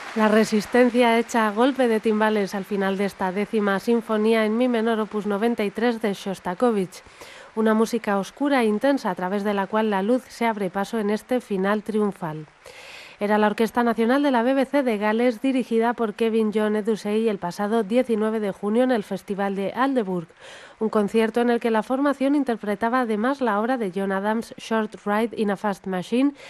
La resistencia hecha a golpe de timbales al final de esta 10ª sinfonía en mi menor opus 93 de Shostakovich, una música oscura e intensa a través de la cual la luz se abre paso en este final triunfal. Era la Orquesta Nacional de la BBC de Gales, dirigida por Kevin John Edusei el pasado 19 de junio en el Festival de Aldeburgh, un concierto en el que la formación interpretaba además la obra de John Adams' Short Ride in a Fast Machine